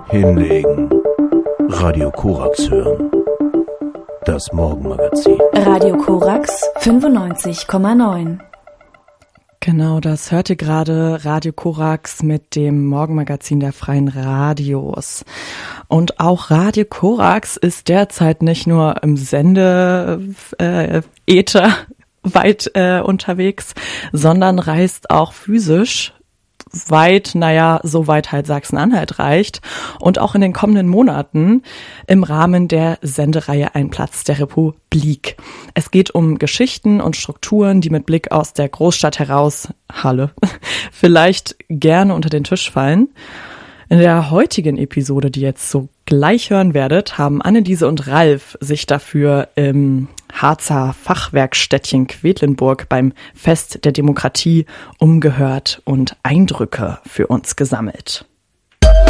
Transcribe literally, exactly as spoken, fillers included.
Hinlegen. Radio Korax hören. Das Morgenmagazin. Radio Korax fünfundneunzig Komma neun. Genau, das hörte gerade Radio Korax mit dem Morgenmagazin der Freien Radios. Und auch Radio Korax ist derzeit nicht nur im Sende-Äther äh, weit äh, unterwegs, sondern reist auch physisch weit, naja, so weit halt Sachsen-Anhalt reicht und auch in den kommenden Monaten im Rahmen der Sendereihe Ein Platz der Republik. Es geht um Geschichten und Strukturen, die mit Blick aus der Großstadt heraus, Halle, vielleicht gerne unter den Tisch fallen. In der heutigen Episode, die jetzt so gleich hören werdet, haben Anneliese und Ralf sich dafür im Harzer Fachwerkstädtchen Quedlinburg beim Fest der Demokratie umgehört und Eindrücke für uns gesammelt.